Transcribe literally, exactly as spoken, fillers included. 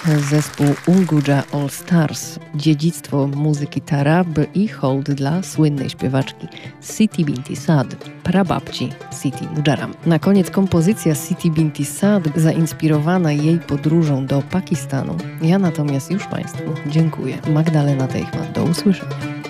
zespół Unguja All Stars, dziedzictwo muzyki tarab i hołd dla słynnej śpiewaczki Siti Binti Saad, prababci Siti Mujaram. Na koniec kompozycja Siti Binti Saad zainspirowana jej podróżą do Pakistanu. Ja natomiast już Państwu dziękuję. Magdalena Teichmann, do usłyszenia.